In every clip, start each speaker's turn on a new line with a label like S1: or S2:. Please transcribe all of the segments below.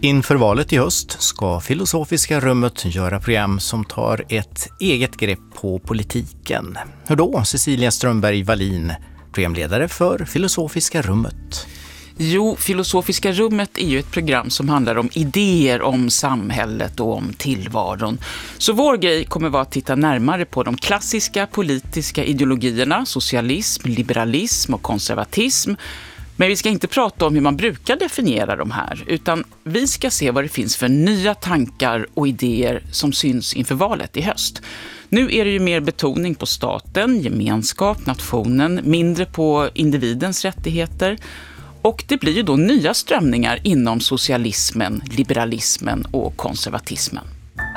S1: Inför valet i höst ska Filosofiska rummet göra program som tar ett eget grepp på politiken. Hur då, Cecilia Strömberg Wallin, programledare för Filosofiska rummet?
S2: Jo, Filosofiska rummet är ju ett program som handlar om idéer om samhället och om tillvaron. Så vår grej kommer vara att titta närmare på de klassiska politiska ideologierna, socialism, liberalism och konservatism. Men vi ska inte prata om hur man brukar definiera de här, utan vi ska se vad det finns för nya tankar och idéer som syns inför valet i höst. Nu är det ju mer betoning på staten, gemenskap, nationen, mindre på individens rättigheter. Och det blir ju då nya strömningar inom socialismen, liberalismen och konservatismen.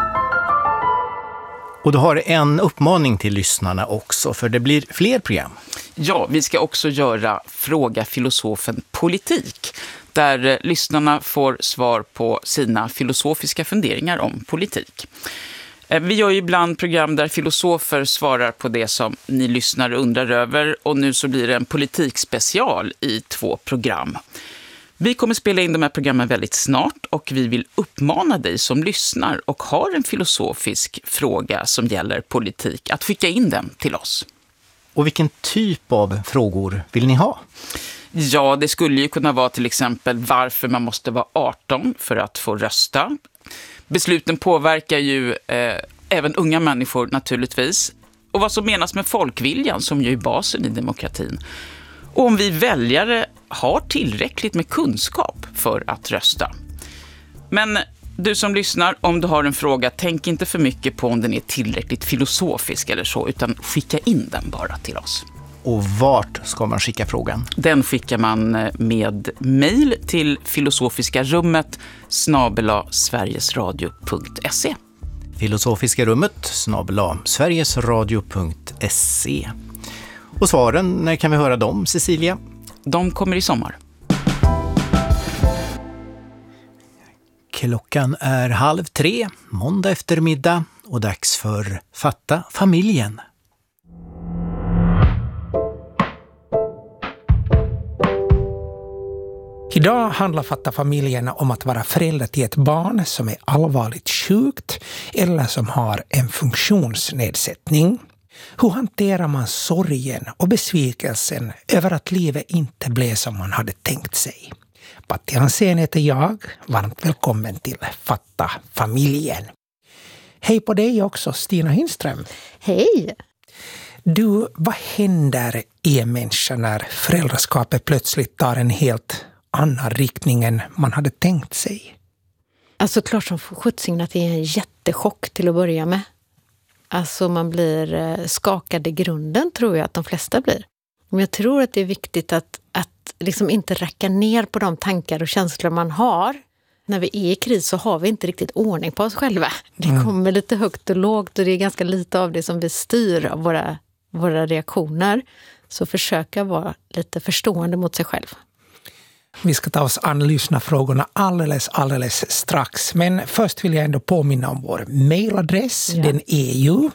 S1: Och du har en uppmaning till lyssnarna också, för det blir fler program.
S2: Ja, vi ska också göra Fråga filosofen politik, där lyssnarna får svar på sina filosofiska funderingar om politik. Vi gör ju ibland program där filosofer svarar på det som ni lyssnare undrar över, och nu så blir det en politikspecial i 2 program. Vi kommer spela in de här programmen väldigt snart, och vi vill uppmana dig som lyssnar och har en filosofisk fråga som gäller politik att skicka in den till oss.
S1: Och vilken typ av frågor vill ni ha?
S2: Ja, det skulle ju kunna vara till exempel varför man måste vara 18 för att få rösta. Besluten påverkar ju även unga människor naturligtvis. Och vad som menas med folkviljan, som ju är basen i demokratin. Och om vi väljare har tillräckligt med kunskap för att rösta. Men du som lyssnar, om du har en fråga, tänk inte för mycket på om den är tillräckligt filosofisk eller så, utan skicka in den bara till oss.
S1: Och vart ska man skicka frågan?
S2: Den skickar man med mejl till filosofiska-rummet@sverigesradio.se.
S1: Filosofiska rummet @sverigesradio.se. Och svaren, när kan vi höra dem, Cecilia?
S2: De kommer i sommar.
S1: Klockan är 2:30, måndag eftermiddag, och dags för Fatta familjen.
S3: Idag handlar Fatta familjen om att vara förälder till ett barn som är allvarligt sjukt eller som har en funktionsnedsättning. Hur hanterar man sorgen och besvikelsen över att livet inte blev som man hade tänkt sig? Patti Hansén heter jag. Varmt välkommen till Fatta familjen. Hej på dig också, Stina Hinström.
S4: Hej!
S3: Du, vad händer i en människa när föräldraskapet plötsligt tar en helt annan riktning än man hade tänkt sig?
S4: Alltså klart som skjutsing att det är en jättechock till att börja med. Alltså man blir skakad i grunden, tror jag att de flesta blir. Men jag tror att det är viktigt att liksom inte racka ner på de tankar och känslor man har. När vi är i kris så har vi inte riktigt ordning på oss själva. Det kommer lite högt och lågt, och det är ganska lite av det som vi styr av våra reaktioner. Så försöka vara lite förstående mot sig själv.
S3: Vi ska ta oss an lyssnarfrågorna alldeles strax. Men först vill jag ändå påminna om vår mejladress. Ja. Den är ju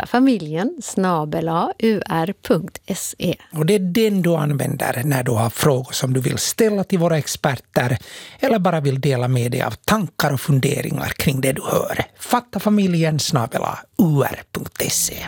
S3: fattafamiljen@ur.se. Och det är den du använder när du har frågor som du vill ställa till våra experter, eller bara vill dela med dig av tankar och funderingar kring det du hör. fattafamiljen@ur.se.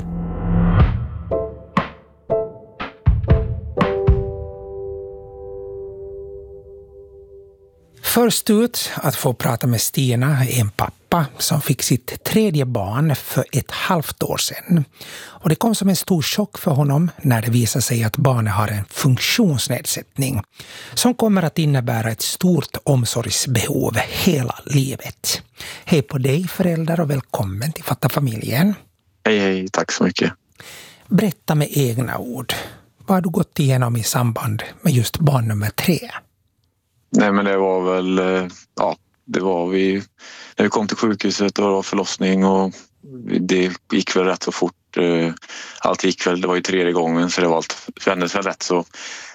S3: Först ut att få prata med Stina är en pappa som fick sitt 3:e barn för 1,5 år sedan. Och det kom som en stor chock för honom när det visade sig att barnet har en funktionsnedsättning som kommer att innebära ett stort omsorgsbehov hela livet. Hej på dig förälder och välkommen till Fatta familjen.
S5: Hej, tack så mycket.
S3: Berätta med egna ord. Vad har du gått igenom i samband med just barn nummer 3?
S5: Nej, men det var väl, det var när vi kom till sjukhuset och det var förlossning, och det gick väl rätt så fort. Allt gick väl, det var ju 3:e gången, så det var allt kändes väl rätt så,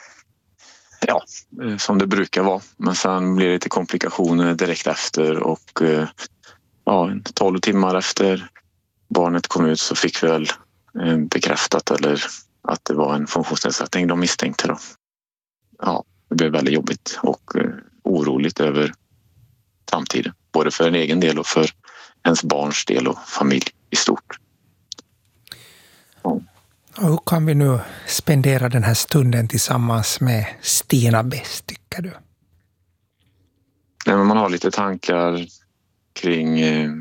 S5: som det brukar vara. Men sen blev det lite komplikationer direkt efter, och 12 timmar efter barnet kom ut så fick vi väl bekräftat eller att det var en funktionsnedsättning de misstänkte då. Ja, det blev väldigt jobbigt och oroligt över framtiden. både för en egen del och för ens barns del och familj i stort.
S3: Och hur kan vi nu spendera den här stunden tillsammans med Stina bäst, tycker du?
S5: Nej, men man har lite tankar kring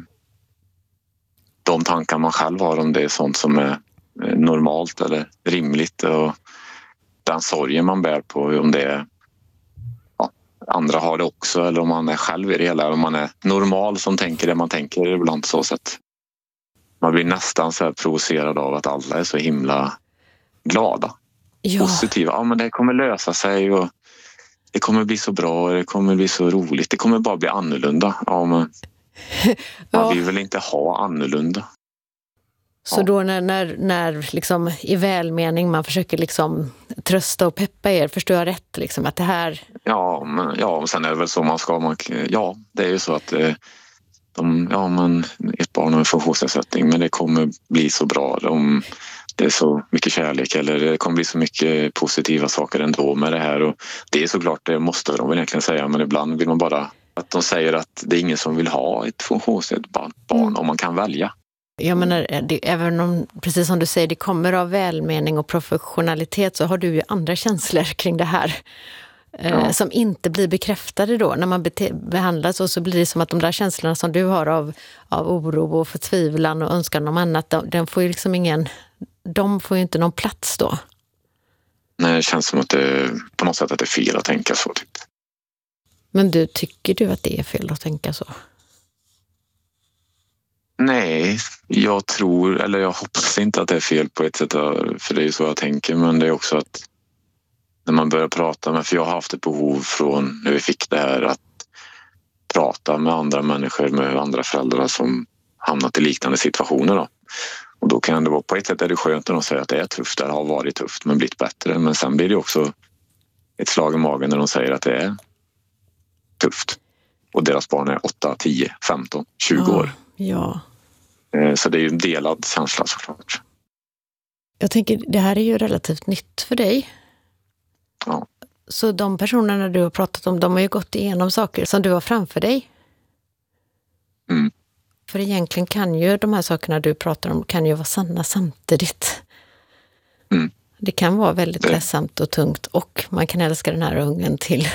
S5: de tankar man själv har, om det är sånt som är normalt eller rimligt, och den sorgen man bär på, om det är andra har det också, eller om man är själv i det hela, om man är normal som tänker det man tänker ibland, så sätt. Man blir nästan så här provocerad av att alla är så himla glada, positiva. Ja, men det kommer lösa sig och det kommer bli så bra, det kommer bli så roligt, det kommer bara bli annorlunda. Ja, men man vill väl inte ha annorlunda.
S4: Så då när liksom i välmening man försöker liksom trösta och peppa er, förstår jag rätt liksom att det här...
S5: Ja, sen är det väl så det är ju så att ett barn har en funktionsnedsättning, men det kommer bli så bra om det är så mycket kärlek, eller det kommer bli så mycket positiva saker ändå med det här, och det är såklart, det måste de väl egentligen säga, men ibland vill man bara att de säger att det är ingen som vill ha ett funktionsnedsatt barn om man kan välja.
S4: Jag menar, även om, precis som du säger, det kommer av välmening och professionalitet, så har du ju andra känslor kring det här som inte blir bekräftade då. När man behandlas så blir det som att de där känslorna som du har av oro och förtvivlan och önskan om annat, de får ju liksom de får ju inte någon plats då.
S5: Nej, det känns som att det på något sätt att det är fel att tänka så. Typ.
S4: Men tycker du att det är fel att tänka så?
S5: Nej, jag hoppas inte att det är fel på ett sätt, för det är ju så jag tänker, men det är också att när man börjar prata med, för jag har haft ett behov från när vi fick det här att prata med andra människor, med andra föräldrar som hamnat i liknande situationer då. Och då kan det vara, på ett sätt är det skönt när de säger att det är tufft, det har varit tufft men blivit bättre, men sen blir det också ett slag i magen när de säger att det är tufft och deras barn är 8, 10, 15, 20 år.
S4: Ja.
S5: Så det är ju en delad känsla såklart.
S4: Jag tänker, det här är ju relativt nytt för dig.
S5: Ja.
S4: Så de personerna du har pratat om, de har ju gått igenom saker som du har framför dig.
S5: Mm.
S4: För egentligen kan ju de här sakerna du pratar om kan ju vara sanna samtidigt.
S5: Mm.
S4: Det kan vara väldigt ledsamt och tungt, och man kan älska den här ungen till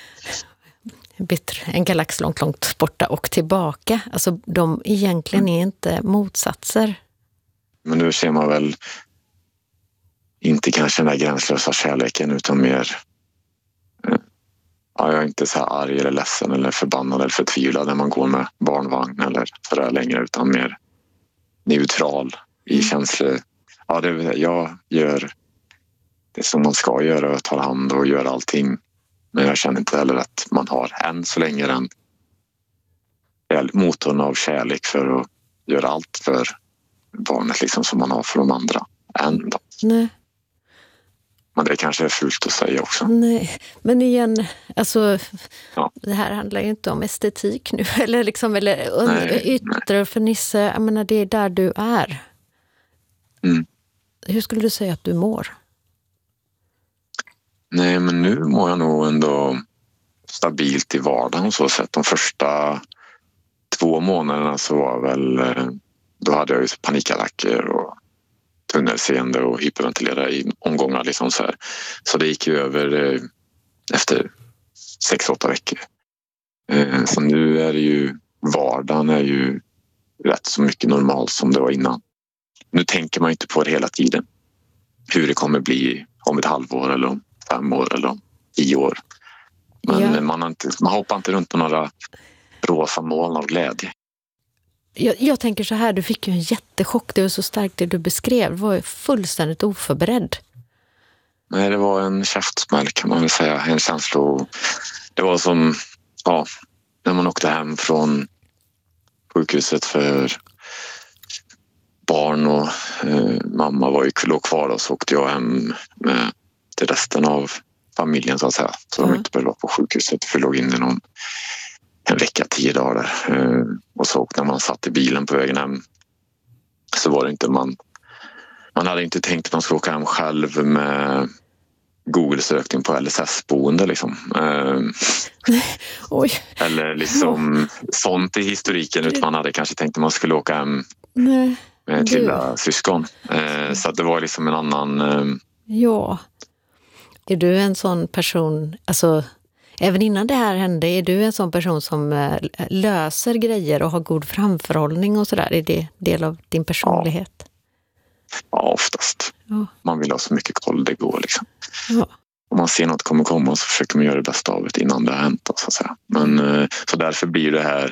S4: en galax långt, långt borta och tillbaka. Alltså de egentligen är inte motsatser. Men
S5: nu ser man väl inte kanske den där gränslösa kärleken, utan mer jag är inte så här arg eller ledsen eller förbannad eller förtvivlad när man går med barnvagn eller sådär längre, utan mer neutral i känslor. Ja, jag gör det som man ska göra och tar hand och gör allting. Men jag känner inte heller att man har än så länge den motorn av kärlek för att göra allt för barnet liksom som man har för de andra än då.
S4: Nej.
S5: Men det kanske är fult att säga också.
S4: Nej, men igen, alltså det här handlar ju inte om estetik nu eller yttre för Nisse. Jag menar, det är där du är.
S5: Mm.
S4: Hur skulle du säga att du mår?
S5: Nej, men nu mår jag nog ändå stabilt i vardagen så sätt. De första 2 månaderna så var då hade jag ju panikattacker och tunnelseende och hyperventilera i omgångar liksom så här. Så det gick ju över efter 6-8 veckor. Så nu är det ju, vardagen är ju rätt så mycket normalt som det var innan. Nu tänker man inte på det hela tiden. Hur det kommer bli om ett halvår eller om 5 år eller om 10 år. Men man hoppar inte runt på några rosa moln av glädje.
S4: Jag tänker så här, du fick ju en jättechock. Det var så starkt det du beskrev. Du var fullständigt oförberedd.
S5: Nej, det var en käftsmäll kan man väl säga. En känsla. Det var som när man åkte hem från sjukhuset för barn och mamma låg kvar, och så åkte jag hem till resten av familjen så att säga. Så de inte behövde vara på sjukhuset, för låg in i en vecka, 10 dagar. Och så när man satt i bilen på vägen hem så var det inte man hade inte tänkt att man skulle åka hem själv med Google-sökning på LSS-boende liksom.
S4: Oj.
S5: Eller liksom sånt i historiken, utan man hade kanske tänkt att man skulle åka hem med till syskon. Så att det var liksom en annan...
S4: Ja. Är du en sån person, alltså även innan det här hände, är du en sån person som löser grejer och har god framförhållning och sådär? Är det del av din personlighet?
S5: Ja, oftast. Ja. Man vill ha så mycket koll det går liksom.
S4: Ja.
S5: Om man ser något kommer komma så försöker man göra det bästa av det innan det har hänt. Så att säga. Men så därför blir det här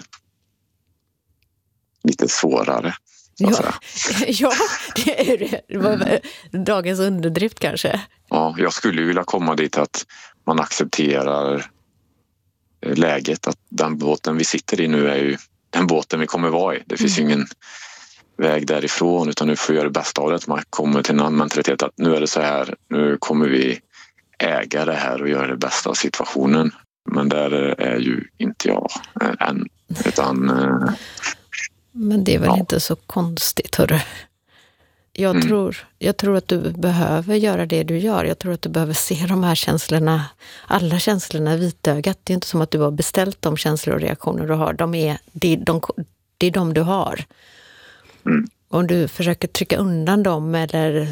S5: lite svårare. Så att säga.
S4: Ja, det är det. Det var dagens underdrift kanske.
S5: Ja, jag skulle vilja komma dit att man accepterar läget. Att den båten vi sitter i nu är ju den båten vi kommer vara i. Det finns ju ingen väg därifrån, utan nu får vi göra det bästa av det. Att man kommer till en mentalitet att nu är det så här, nu kommer vi äga det här och göra det bästa av situationen. Men där är ju inte jag än. Utan,
S4: men det är väl inte så konstigt, hörru. Jag tror att du behöver göra det du gör. Jag tror att du behöver se de här känslorna, alla känslorna i vitögat. Det är inte som att du har beställt de känslor och reaktioner du har. Det är de du har. Om du försöker trycka undan dem eller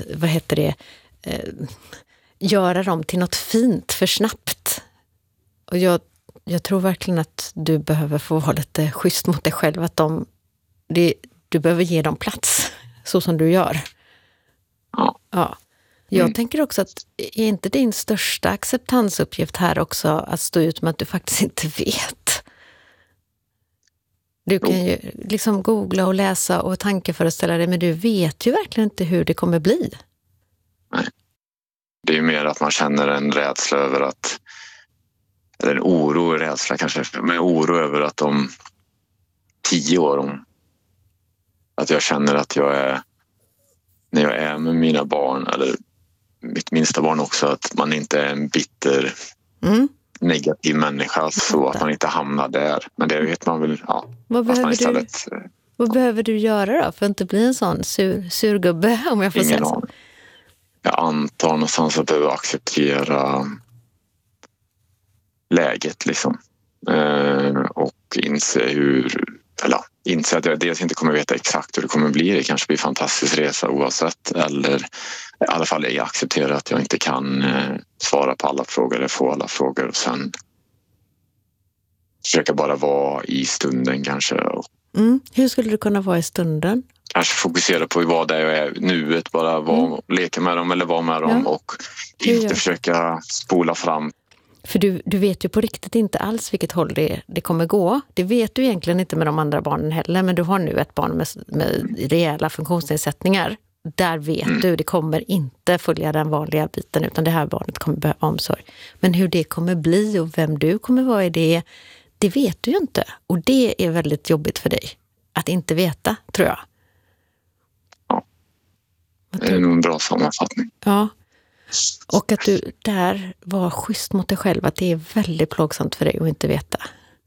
S4: göra dem till något fint för snabbt. Och jag tror verkligen att du behöver få vara lite schysst mot dig själv. Att du behöver ge dem plats så som du gör. Ja. Jag tänker också att är inte din största acceptansuppgift här också att stå ut med att du faktiskt inte vet? Du kan ju liksom googla och läsa och tankeföreställa dig, men du vet ju verkligen inte hur det kommer bli.
S5: Nej. Det är ju mer att man känner en rädsla över att, eller en oro och rädsla kanske, men oro över att om 10 år, att jag känner att när jag är med mina barn, eller mitt minsta barn också, att man inte är en bitter negativ människa, så att man inte hamnar där. Men det vet man väl,
S4: Vad behöver du göra då för att inte bli en sån surgubbe, om jag får säga så?
S5: Jag antar någonstans att jag behöver acceptera läget liksom. Och inse att jag dels inte kommer veta exakt hur det kommer bli. Det kanske blir en fantastisk resa oavsett, eller i alla fall jag accepterar att jag inte kan svara på alla frågor eller få alla frågor, och sen försöka bara vara i stunden kanske.
S4: Hur skulle du kunna vara i stunden?
S5: Kanske fokusera på vad det är nuet, bara leka med dem eller vara med dem och inte försöka spola fram.
S4: För du vet ju på riktigt inte alls vilket håll det kommer gå. Det vet du egentligen inte med de andra barnen heller, men du har nu ett barn med rejäla funktionsnedsättningar. Där vet du, det kommer inte följa den vanliga biten, utan det här barnet kommer behöva omsorg. Men hur det kommer bli och vem du kommer vara i det vet du ju inte. Och det är väldigt jobbigt för dig att inte veta, tror jag.
S5: Ja, det är nog en bra sammanfattning.
S4: Ja. Och att du där var schysst mot dig själv, att det är väldigt plågsamt för dig att inte veta.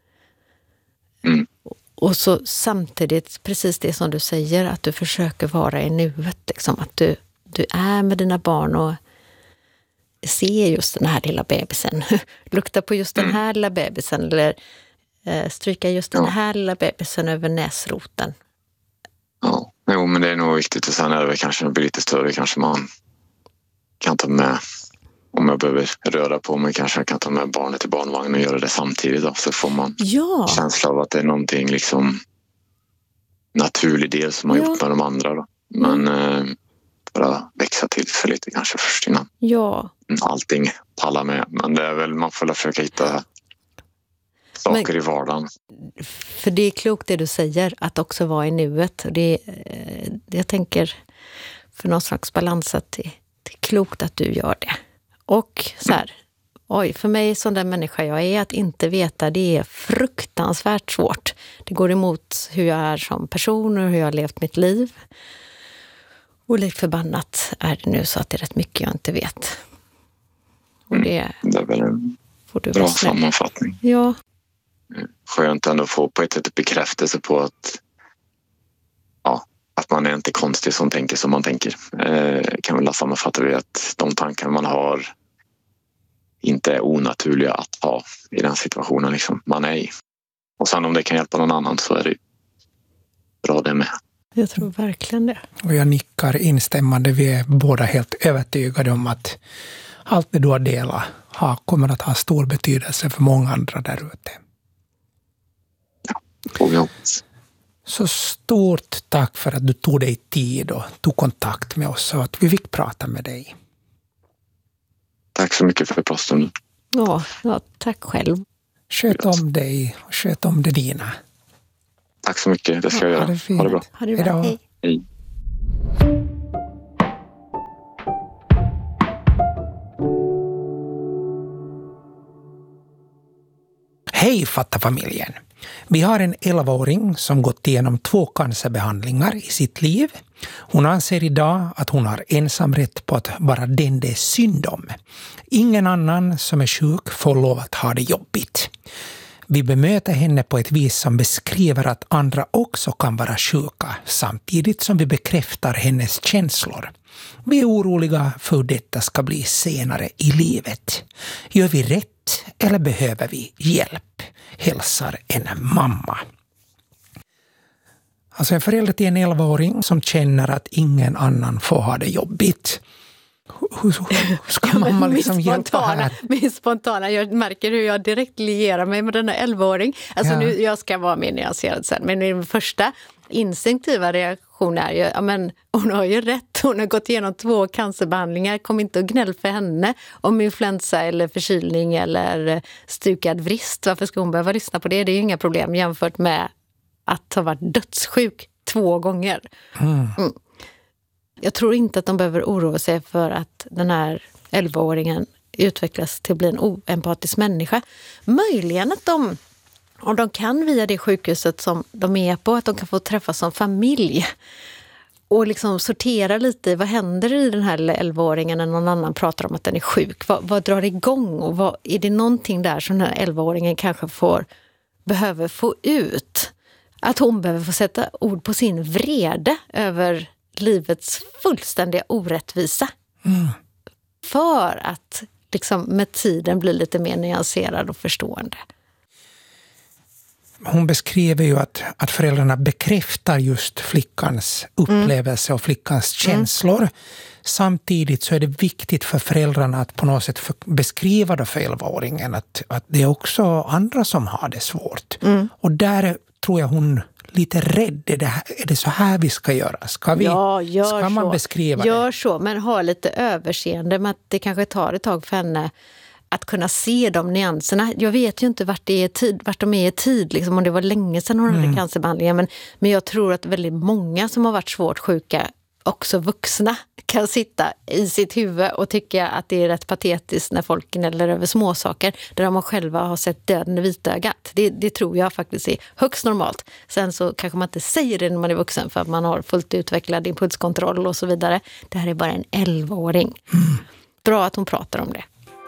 S4: Och så samtidigt, precis det som du säger, att du försöker vara i nuet. Liksom, att du är med dina barn och ser just den här lilla bebisen. Lukta på just den här lilla bebisen, eller stryka just den här lilla bebisen över näsroten.
S5: Ja, men det är nog viktigt. Och sen är det väl kanske blir lite större, kanske man kan ta med, om jag behöver röra på mig, kanske jag kan ta med barnet i barnvagnen och göra det samtidigt då, så får man känsla av att det är någonting liksom naturlig del som man gjort med de andra då. Men bara växa till för lite kanske först innan allting pallar med. Men det är väl, man får försöka hitta saker i vardagen.
S4: För det är klokt det du säger, att också vara i nuet. Jag tänker för någon slags balans att det är klokt att du gör det. Och så här, för mig som den människa jag är, att inte veta, det är fruktansvärt svårt. Det går emot hur jag är som person och hur jag har levt mitt liv. Och likt förbannat är det nu så att det är rätt mycket jag inte vet. Och det
S5: är väl en bra sammanfattning.
S4: Ja.
S5: Skönt ändå att få på ett sätt bekräftelse på att man är inte konstig som tänker som man tänker. Kan väl sammanfatta det att de tankar man har inte är onaturliga att ha i den situationen liksom man är i. Och sen om det kan hjälpa någon annan så är det bra det med.
S4: Jag tror verkligen det.
S3: Och jag nickar instämmande. Vi är båda helt övertygade om att allt det du har delat kommer att ha stor betydelse för många andra där ute.
S5: Ja,
S3: så stort tack för att du tog dig tid och tog kontakt med oss så att vi fick prata med dig.
S5: Tack så mycket för posten.
S4: Ja, tack själv.
S3: Sköt om dig och sköt om det dina.
S5: Tack så mycket, det ska jag göra. Ha det bra.
S4: Ha det bra. Hej.
S5: Hej.
S3: Hej Fatta-familjen! Vi har en 11-åring som gått igenom 2 cancerbehandlingar i sitt liv. Hon anser idag att hon har ensamrätt på att vara den det är synd om. Ingen annan som är sjuk får lov att ha det jobbigt. Vi bemöter henne på ett vis som beskriver att andra också kan vara sjuka, samtidigt som vi bekräftar hennes känslor. Vi är oroliga för hur detta ska bli senare i livet. Gör vi rätt eller behöver vi hjälp? Hälsar en mamma. Alltså en förälder till en 11-åring som känner att ingen annan får ha det jobbigt. Hur ska mamma liksom hjälpa här?
S4: Min spontana, jag märker hur jag direkt lierar mig med denna 11-åring. Alltså nu, jag ska vara mer nyanserad sen, men min första instinktiva reaktion är ju, ja men hon har ju rätt, hon har gått igenom 2 cancerbehandlingar, kom inte och gnäll för henne om influensa eller förkylning eller stukad vrist. Varför ska hon behöva lyssna på det? Det är ju inga problem jämfört med att ha varit dödssjuk 2 gånger. Jag tror inte att de behöver oroa sig för att den här 11-åringen utvecklas till att bli en oempatisk människa. Möjligen att om de kan via det sjukhuset som de är på, att de kan få träffas som familj och liksom sortera lite vad händer i den här 11-åringen när någon annan pratar om att den är sjuk. Vad drar igång och är det någonting där som den här 11-åringen kanske behöver få ut? Att hon behöver få sätta ord på sin vrede över livets fullständiga orättvisa. För att liksom med tiden bli lite mer nyanserad och förstående.
S3: Hon beskriver ju att föräldrarna bekräftar just flickans upplevelse och flickans känslor. Samtidigt så är det viktigt för föräldrarna att på något sätt beskriva det för 11-åringen att det är också andra som har det svårt. Och där tror jag hon lite rädd. Är det så här vi ska göra? Ska man så. Beskriva det?
S4: Gör så, men ha lite överseende med att det kanske tar ett tag för henne att kunna se de nyanserna. Jag vet ju inte vart de är i tid, liksom, om det var länge sedan hon hade cancerbehandlingen, men jag tror att väldigt många som har varit svårt sjuka, också vuxna, kan sitta i sitt huvud och tycka att det är rätt patetiskt när folk gnäller över småsaker där de själva har sett döden i vitögat. Det tror jag faktiskt är högst normalt. Sen så kanske man inte säger det när man är vuxen för att man har fullt utvecklad impulskontroll och så vidare. Det här är bara en 11-åring. Bra att hon pratar om det.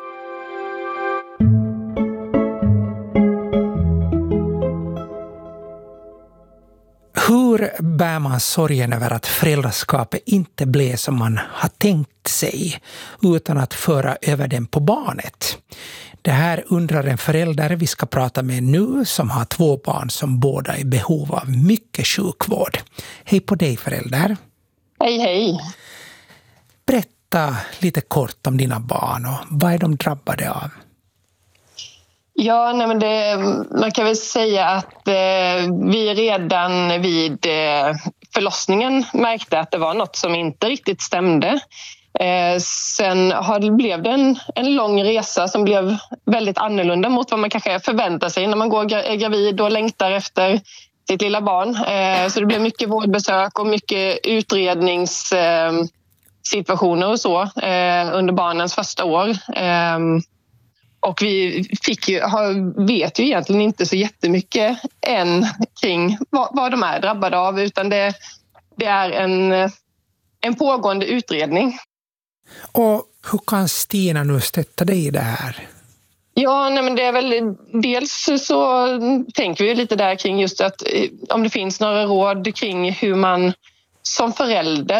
S3: Hur bär man sorgen över att föräldraskapet inte blev som man har tänkt sig utan att föra över den på barnet? Det här undrar en förälder vi ska prata med nu som har 2 barn som båda är i behov av mycket sjukvård. Hej på dig förälder.
S6: Hej hej.
S3: Berätta lite kort om dina barn och vad är de drabbade av?
S6: Ja, men man kan väl säga att vi redan vid förlossningen märkte att det var något som inte riktigt stämde. Sen blev det en lång resa som blev väldigt annorlunda mot vad man kanske förväntar sig när man är gravid och längtar efter sitt lilla barn. Så det blev mycket vårdbesök och mycket utredningssituationer och så under barnens första år. Och vi vet ju egentligen inte så jättemycket än kring vad de är drabbade av, utan det är en pågående utredning.
S3: Och hur kan Stina nu stötta dig i det här?
S6: Ja, men det är väl dels så tänker vi lite där kring just att om det finns några råd kring hur man som förälder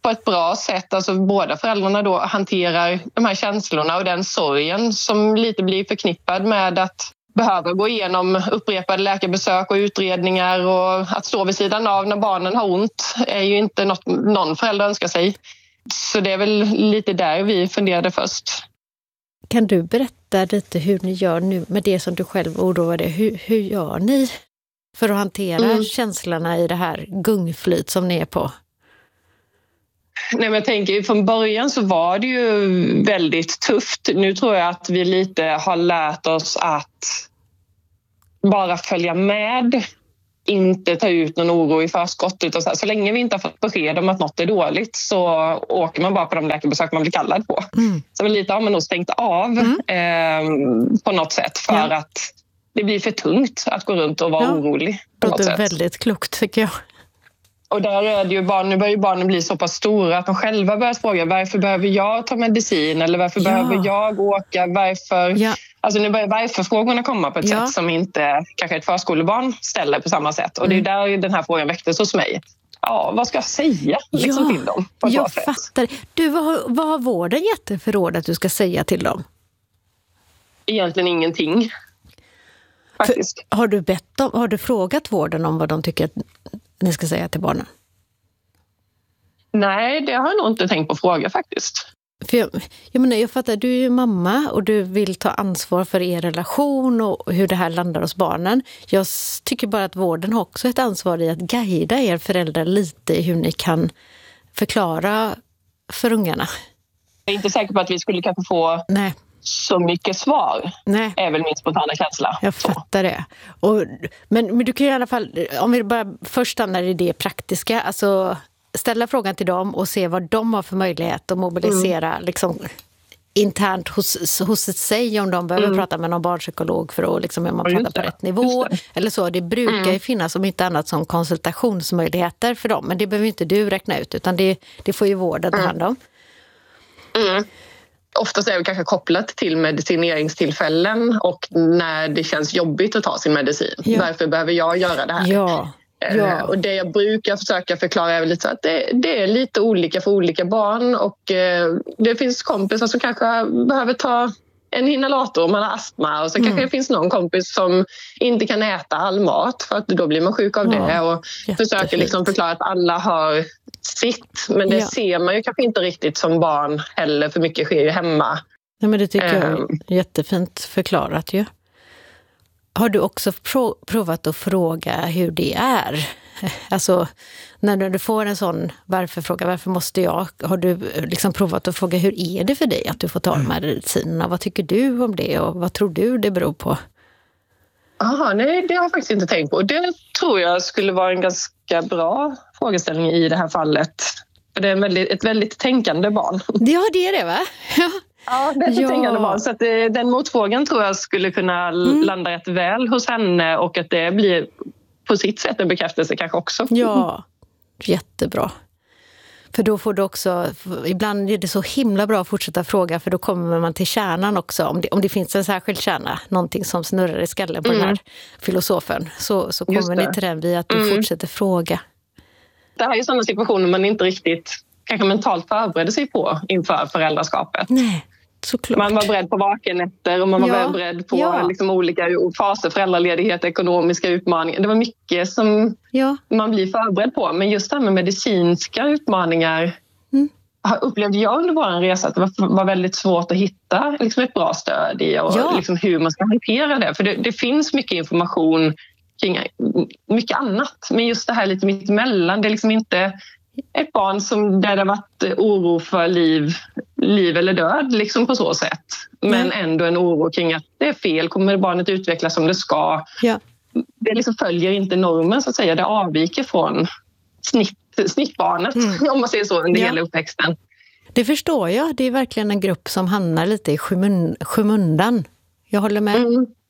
S6: på ett bra sätt, alltså båda föräldrarna då hanterar de här känslorna och den sorgen som lite blir förknippad med att behöva gå igenom upprepade läkarbesök och utredningar, och att stå vid sidan av när barnen har ont är ju inte något någon förälder önskar sig. Så det är väl lite där vi funderade först.
S4: Kan du berätta lite hur ni gör nu med det som du själv oroade? Hur gör ni för att hantera känslorna i det här gungflyt som ni är på?
S6: Nej, men jag tänker, från början så var det ju väldigt tufft. Nu tror jag att vi lite har lärt oss att bara följa med. Inte ta ut någon oro i förskott. Utan så länge vi inte har fått besked om att något är dåligt så åker man bara på de läkarbesök man blir kallad på. Så lite har man nog stängt av på något sätt för att det blir för tungt att gå runt och vara orolig.
S4: Det låter väldigt klokt tycker jag.
S6: Och där är det ju nu börjar ju barnen bli så pass stora att de själva börjar fråga varför behöver jag ta medicin eller varför behöver jag åka, varför... Ja. Alltså nu börjar varför-frågorna komma på ett sätt som inte kanske ett förskolebarn ställer på samma sätt. Och det är där den här frågan väcktes hos mig. Ja, vad ska jag säga till dem på ett bra sätt? Jag fattar.
S4: Du, vad har vården gett dig för råd att du ska säga till dem?
S6: Egentligen ingenting. Faktiskt.
S4: Har du frågat vården om vad de tycker att ni ska säga till barnen?
S6: Nej, det har jag nog inte tänkt på fråga faktiskt.
S4: För jag fattar, du är ju mamma och du vill ta ansvar för er relation och hur det här landar hos barnen. Jag tycker bara att vården har också ett ansvar i att guida er föräldrar lite i hur ni kan förklara för ungarna.
S6: Jag är inte säker på att vi skulle kanske få så mycket svar. Nej. Är väl min spontana känsla.
S4: Jag fattar det. Men du kan ju i alla fall, om vi bara först stannar i det praktiska, alltså ställa frågan till dem och se vad de har för möjlighet att mobilisera liksom, internt hos sig om de behöver prata med någon barnpsykolog för att liksom, man pratar på rätt nivå. Eller så. Det brukar ju finnas om inte annat som konsultationsmöjligheter för dem. Men det behöver inte du räkna ut utan det får ju vården ta hand om.
S6: Oftast är det kanske kopplat till medicineringstillfällen och när det känns jobbigt att ta sin medicin. Varför behöver jag göra det här?
S4: Ja.
S6: Och det jag brukar försöka förklara är väl lite så att det är lite olika för olika barn och det finns kompisar som kanske behöver ta en inhalator om man har astma och så kanske det finns någon kompis som inte kan äta all mat för att då blir man sjuk av det och försöker liksom förklara att alla har sitt, men det ser man ju kanske inte riktigt som barn heller, för mycket sker ju hemma.
S4: Ja, men det tycker jag är jättefint förklarat ju. Har du också provat att fråga hur det är? Alltså när du får en sån varför-fråga, varför måste jag? Har du liksom provat att fråga hur är det för dig att du får ta de här medicinerna? Vad tycker du om det och vad tror du det beror på?
S6: Nej, det har jag faktiskt inte tänkt på. Det tror jag skulle vara en ganska bra frågeställning i det här fallet. För det är ett väldigt tänkande barn.
S4: Ja, det är det va?
S6: Ja, det är ett tänkande barn. Så att den motfrågan tror jag skulle kunna landa rätt väl hos henne och att det blir på sitt sätt en bekräftelse kanske också.
S4: Ja, jättebra. För då får du också, ibland är det så himla bra att fortsätta fråga för då kommer man till kärnan också. Om det finns en särskild kärna, någonting som snurrar i skallen på den här filosofen, så kommer ni till den via att du fortsätter fråga.
S6: Det här är ju sådana situationer man inte riktigt kanske mentalt förberedde sig på inför föräldraskapet.
S4: Nej, såklart.
S6: Man var beredd på vakenätter och man var beredd på liksom olika faser, föräldraledighet, ekonomiska utmaningar. Det var mycket som man blir förberedd på. Men just det här med medicinska utmaningar upplevde jag under vår resa att det var väldigt svårt att hitta liksom ett bra stöd i och liksom hur man ska hantera det. För det finns mycket information kring mycket annat. Men just det här lite mitt emellan, det är liksom inte ett barn där det har varit oro för liv eller död liksom på så sätt. Men ändå en oro kring att det är fel. Kommer barnet utvecklas som det ska? Ja. Det liksom följer inte normen så att säga. Det avviker från snittbarnet om man säger så under hela uppväxten.
S4: Det förstår jag. Det är verkligen en grupp som hamnar lite i skymundan. Jag håller med.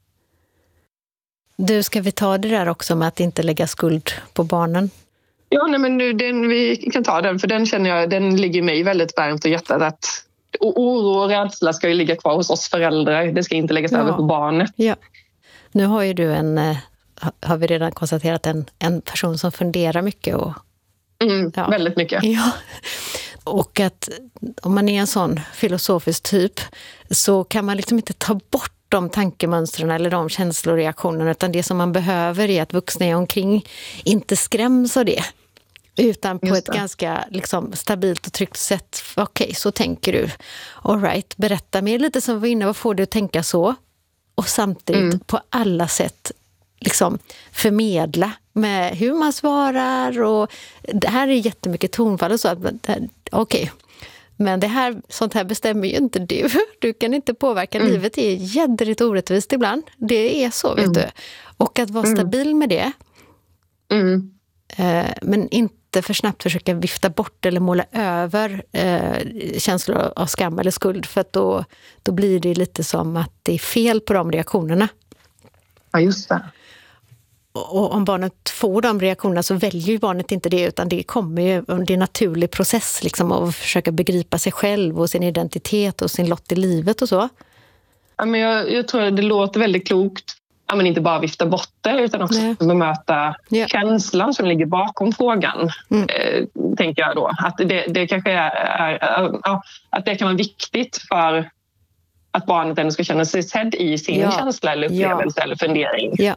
S4: Du, ska vi ta det där också med att inte lägga skuld på barnen?
S6: Ja, nej, men vi kan ta den, för den känner jag, den ligger mig väldigt varmt i hjärtat att oro och rädsla ska ju ligga kvar hos oss föräldrar. Det ska inte läggas över på barnet.
S4: Ja. Nu har ju du har vi redan konstaterat, en person som funderar mycket och
S6: väldigt mycket.
S4: Ja. Och att om man är en sån filosofisk typ så kan man liksom inte ta bort de tankemönstren eller de känsloreaktionerna, utan det som man behöver är att vuxna är omkring inte skräms av det. Utan på ett ganska liksom, stabilt och tryggt sätt. Okej, så tänker du. All right, berätta mer lite som var inne. Vad får du att tänka så? Och samtidigt på alla sätt liksom, förmedla med hur man svarar. Och det här är jättemycket tonfall och så. Okej, men sånt här bestämmer ju inte du. Du kan inte påverka. Livet är jädrigt orättvist ibland. Det är så, vet du. Och att vara stabil med det. Men inte för snabbt försöka vifta bort eller måla över känslor av skam eller skuld, för att då blir det lite som att det är fel på de reaktionerna.
S6: Ja, just det.
S4: Och om barnet får de reaktionerna så väljer ju barnet inte det, utan det kommer ju, det är en naturlig process liksom, att försöka begripa sig själv och sin identitet och sin lott i livet och så.
S6: Ja, men jag tror att det låter väldigt klokt. Ja, men inte bara vifta bort det utan också bemöta känslan som ligger bakom frågan. Tänker jag då. Att det kanske är att det kan vara viktigt för att barnet ändå ska känna sig sedd i sin känsla eller upplevelse eller fundering.
S4: Ja.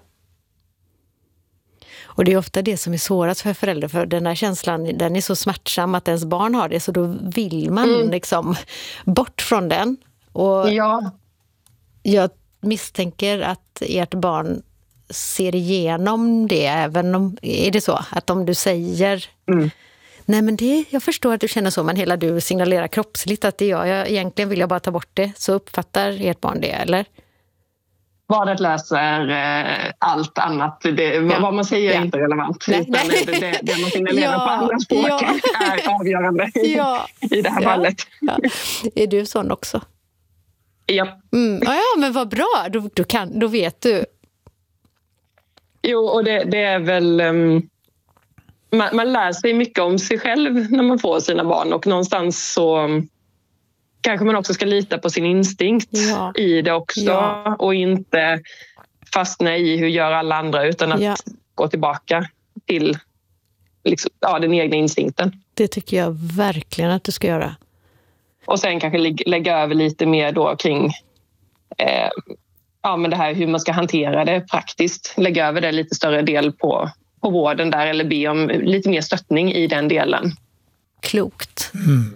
S4: Och det är ofta det som är svårast för föräldrar, för den här känslan, den är så smärtsam att ens barn har det, så då vill man liksom bort från den. Och jag misstänker att ert barn ser igenom det, även om, är det så att om du säger nej men jag förstår att du känner så, men hela du signalerar kroppsligt att det är jag egentligen vill jag bara ta bort det, så uppfattar ert barn det, eller?
S6: Barnet läser allt annat. Vad man säger är inte relevant.
S4: Nej.
S6: Det man signalerar på andra språk är avgörande i det här fallet.
S4: Ja. Är du sån också?
S6: Ja.
S4: Ja, men vad bra. Då vet du.
S6: Jo, och det är väl... Man lär sig mycket om sig själv när man får sina barn, och någonstans så kanske man också ska lita på sin instinkt i det också och inte fastna i hur gör alla andra, utan att gå tillbaka till liksom, den egna instinkten.
S4: Det tycker jag verkligen att du ska göra.
S6: Och sen kanske lägga över lite mer då kring men det här hur man ska hantera det praktiskt. Lägga över det lite större del på vården där, eller be om lite mer stöttning i den delen.
S4: Klokt.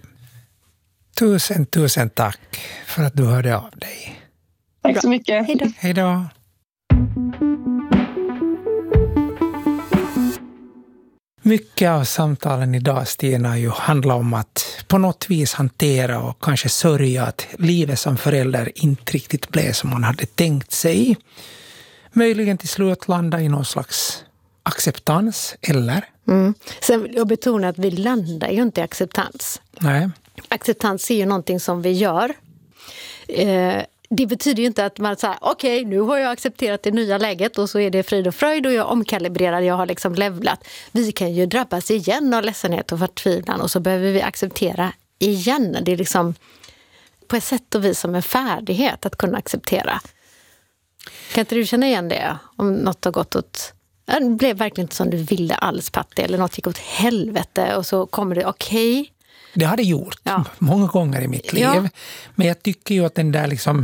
S3: Tusen tack för att du hörde av dig.
S6: Tack så mycket.
S3: Hej då. Mycket av samtalen idag, Stina, ju handlar om att på något vis hantera och kanske sörja att livet som förälder inte riktigt blev som man hade tänkt sig. Möjligen till slut landa i någon slags acceptans, eller?
S4: Sen vill jag betona att vi landar ju inte i acceptans.
S3: Nej.
S4: Acceptans är ju någonting som vi gör. Det betyder ju inte att man säger okej, nu har jag accepterat det nya läget och så är det frid och fröjd och jag omkalibrerar, jag har liksom levlat. Vi kan ju drabbas igen av ledsenhet och förtvivlan och så behöver vi acceptera igen. Det är liksom på ett sätt och vis som en färdighet att kunna acceptera. Kan inte du känna igen det? Om något har gått åt... Det blev verkligen inte som du ville alls, Patti, eller något gick åt helvete och så kommer det okej.
S3: Det har det gjort många gånger i mitt liv. Ja. Men jag tycker ju att den där liksom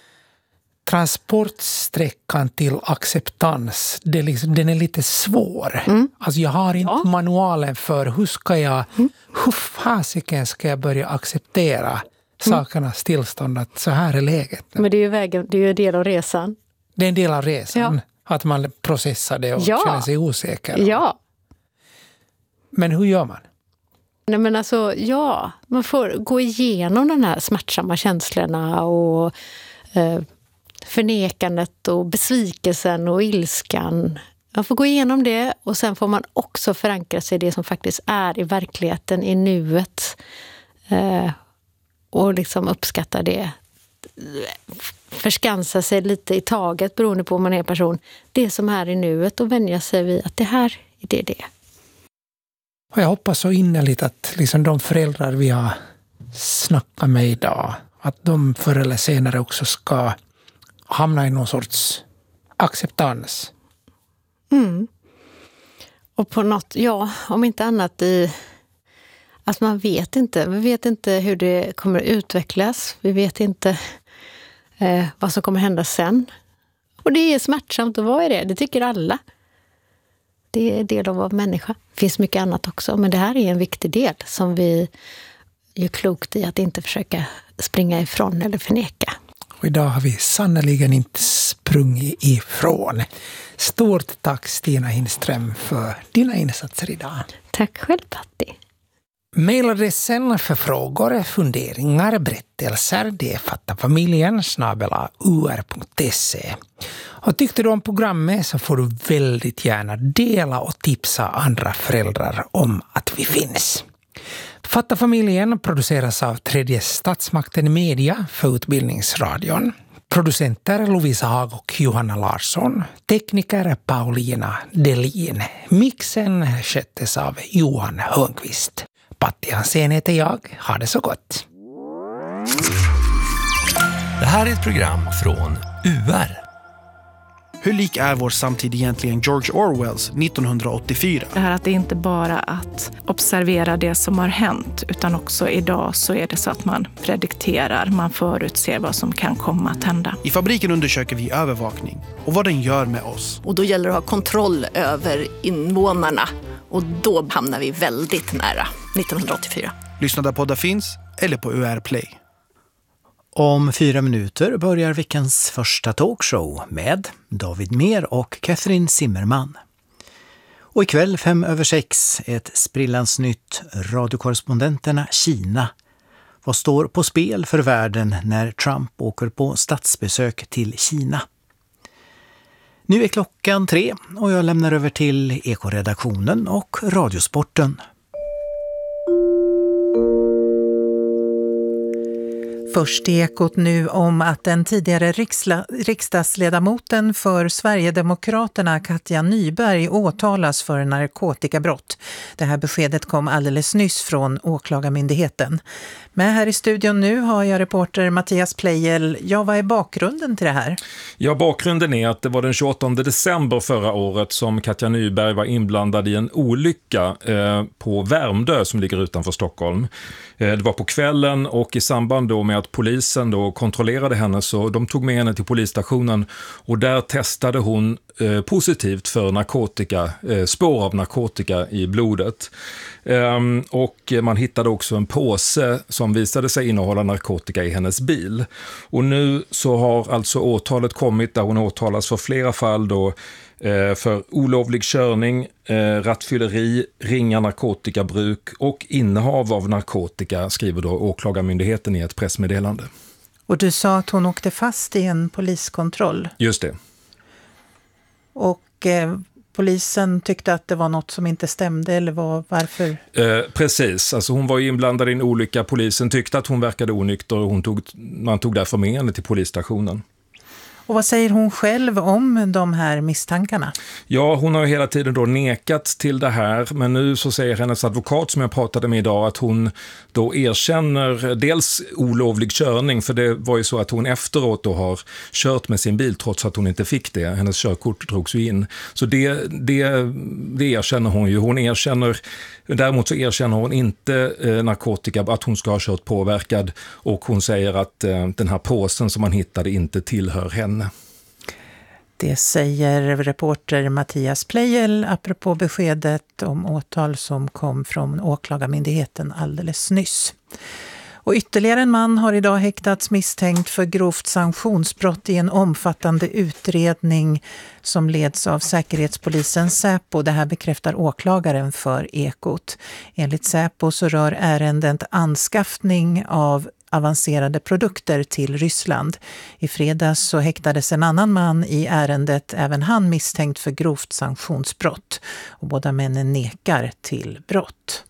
S3: transportsträckan till acceptans, den är lite svår. Alltså jag har inte manualen för hur fasiken ska jag börja acceptera sakernas tillstånd, att så här är läget.
S4: Men det är ju vägen, det är ju en del av resan.
S3: Det är en del av resan, att man processar det och känner sig osäker.
S4: Ja.
S3: Men hur gör man?
S4: Nej, men alltså, man får gå igenom de här smärtsamma känslorna och förnekandet och besvikelsen och ilskan. Man får gå igenom det och sen får man också förankra sig i det som faktiskt är i verkligheten, i nuet. Och liksom uppskatta det. Förskansa sig lite i taget beroende på om man är person. Det som är i nuet och vänja sig vid att det här är det.
S3: Och jag hoppas så innerligt att liksom de föräldrar vi har snackat med idag, att de förr eller senare också ska hamna i någon sorts acceptans. Och på något, om inte annat i
S4: Att man vet inte. Vi vet inte hur det kommer att utvecklas. Vi vet inte vad som kommer hända sen. Och det är smärtsamt att vara i det. Det tycker alla. Det är en del av att vara människa. Det finns mycket annat också. Men det här är en viktig del som vi gör klokt i att inte försöka springa ifrån eller förneka.
S3: Och idag har vi sannoliken inte sprungit ifrån. Stort tack Stina Hindström för dina insatser idag.
S4: Tack själv Patti.
S3: Mailadressen för frågor, funderingar, berättelser, det är fattafamiljen@ur.se. Och tyckte du om programmet så får du väldigt gärna dela och tipsa andra föräldrar om att vi finns. Fattafamiljen produceras av Tredje statsmakten Media för Utbildningsradion. Producenter Lovisa Hag och Johanna Larsson. Tekniker Paulina Delin. Mixen sköttes av Johan Hörnqvist. Patti Hansén heter jag. Ha det så gott.
S7: Det här är ett program från UR.
S8: Hur lik är vår samtid egentligen George Orwells 1984?
S9: Det här att det inte bara att observera det som har hänt, utan också idag så är det så att man predikterar, man förutser vad som kan komma att hända.
S8: I fabriken undersöker vi övervakning och vad den gör med oss.
S10: Och då gäller det att ha kontroll över invånarna. Och då hamnar vi väldigt nära 1984.
S8: Lyssna där poddar finns eller på UR Play.
S1: Om 4 minuter börjar veckans första talkshow med David Mer och Catherine Zimmerman. Och ikväll 5:06 ett sprillans nytt radiokorrespondenterna Kina. Vad står på spel för världen när Trump åker på statsbesök till Kina? Nu är klockan 3 och jag lämnar över till Ekoredaktionen och Radiosporten.
S11: Först i Ekot nu om att den tidigare riksdagsledamoten för Sverigedemokraterna Katja Nyberg åtalas för narkotikabrott. Det här beskedet kom alldeles nyss från åklagarmyndigheten. Men här i studion nu har jag reporter Mattias Pleijel. Ja, vad är bakgrunden till det här?
S12: Ja, bakgrunden är att det var den 28 december förra året som Katja Nyberg var inblandad i en olycka på Värmdö som ligger utanför Stockholm. Det var på kvällen och i samband då med att polisen då kontrollerade henne så de tog med henne till polisstationen och där testade hon positivt för narkotika, spår av narkotika i blodet. Och man hittade också en påse som visade sig innehålla narkotika i hennes bil. Och nu så har alltså åtalet kommit där hon åtalas för flera fall då för olovlig körning, rattfylleri, ringa narkotikabruk och innehav av narkotika, skriver då åklagarmyndigheten i ett pressmeddelande.
S11: Och du sa att hon åkte fast i en poliskontroll.
S12: Just det.
S11: Och polisen tyckte att det var något som inte stämde, eller varför?
S12: Precis, alltså hon var inblandad i en olycka. Polisen tyckte att hon verkade onykter och man tog därför med henne till polisstationen.
S11: Och vad säger hon själv om de här misstankarna?
S12: Ja, hon har ju hela tiden då nekat till det här, men nu så säger hennes advokat som jag pratade med idag att hon då erkänner dels olovlig körning, för det var ju så att hon efteråt då har kört med sin bil trots att hon inte fick det. Hennes körkort drogs ju in. Så det erkänner hon ju. Däremot så erkänner hon inte narkotika, att hon ska ha kört påverkad, och hon säger att den här påsen som man hittade inte tillhör henne.
S11: Det säger reporter Mattias Pleijel apropå beskedet om åtal som kom från åklagarmyndigheten alldeles nyss. Och ytterligare en man har idag häktats misstänkt för grovt sanktionsbrott i en omfattande utredning som leds av Säkerhetspolisen Säpo. Det här bekräftar åklagaren för Ekot. Enligt Säpo så rör ärendet anskaffning av avancerade produkter till Ryssland. I fredags så häktades en annan man i ärendet, även han misstänkt för grovt sanktionsbrott. Och båda männen nekar till brott.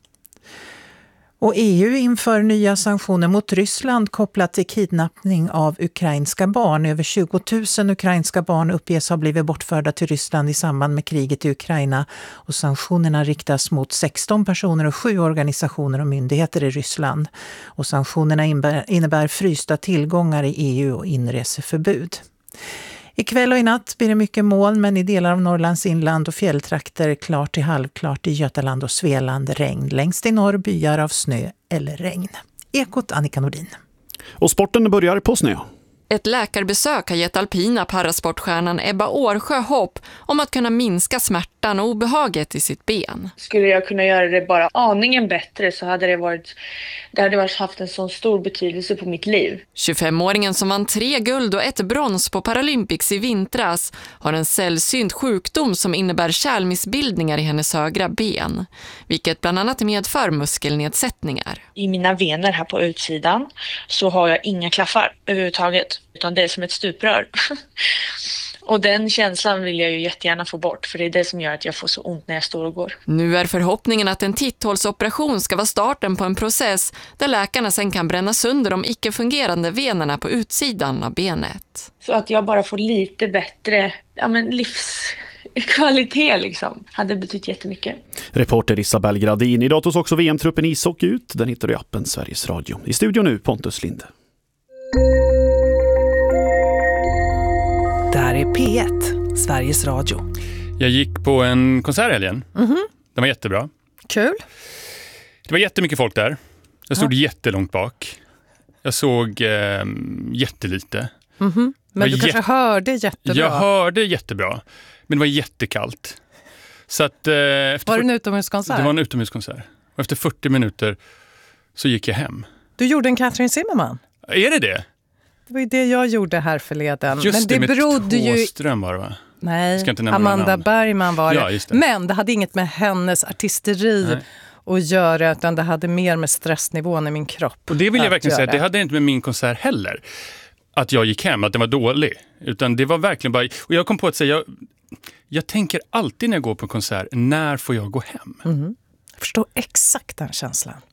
S11: Och EU inför nya sanktioner mot Ryssland kopplat till kidnappning av ukrainska barn. Över 20 000 ukrainska barn uppges ha blivit bortförda till Ryssland i samband med kriget i Ukraina. Och sanktionerna riktas mot 16 personer och 7 organisationer och myndigheter i Ryssland. Och sanktionerna innebär frysta tillgångar i EU och inreseförbud. Ikväll och i natt blir det mycket moln, men i delar av Norrlands inland och fjälltrakter klart till halvklart i Götaland och Svealand regn. Längst i norr byar av snö eller regn. Ekot Annika Nordin.
S13: Och sporten börjar på snö.
S14: Ett läkarbesök har gett alpina parasportstjärnan Ebba Årsjö hopp om att kunna minska smärtan och obehaget i sitt ben.
S15: Skulle jag kunna göra det bara aningen bättre så hade det hade haft en sån stor betydelse på mitt liv.
S14: 25-åringen som vann 3 guld och 1 brons på Paralympics i vintras har en sällsynt sjukdom som innebär kärlmissbildningar i hennes högra ben, vilket bland annat medför muskelnedsättningar.
S15: I mina vener här på utsidan så har jag inga klaffar överhuvudtaget. Utan det är som ett stuprör. Och den känslan vill jag ju jättegärna få bort. För det är det som gör att jag får så ont när jag står och går.
S14: Nu är förhoppningen att en titthålsoperation ska vara starten på en process där läkarna sen kan bränna sönder de icke-fungerande venerna på utsidan av benet.
S15: Så att jag bara får lite bättre livskvalitet liksom. Hade betytt jättemycket.
S13: Reporter Isabel Gradin. Idag tog också VM-truppen ishockey ut. Den hittar du i appen Sveriges Radio. I studion nu Pontus Linde.
S16: Där är P1, Sveriges Radio.
S17: Jag gick på en konsert helgen. Den var jättebra.
S16: Kul.
S17: Det var jättemycket folk där. Jag stod jättelångt bak. Jag såg jättelite.
S16: Men du kanske hörde jättebra?
S17: Jag hörde jättebra. Men det var jättekallt. Så att,
S16: var det en utomhuskonsert?
S17: Det var en utomhuskonsert. Och efter 40 minuter så gick jag hem.
S16: Du gjorde en Katrin Zimmerman?
S17: Är det det?
S16: Det var ju det jag gjorde här förleden.
S17: Just
S16: men det berodde ju...
S17: Thåström var det, va?
S16: Nej, Amanda Bergman var det.
S17: Ja, det.
S16: Men det hade inget med hennes artisteri att göra, utan det hade mer med stressnivån i min kropp.
S17: Och det vill jag verkligen säga, det hade inte med min konsert heller. Att jag gick hem, att den var dålig. Utan det var verkligen bara... Och jag kom på att säga, jag tänker alltid när jag går på en konsert, när får jag gå hem?
S16: Jag förstår exakt den känslan.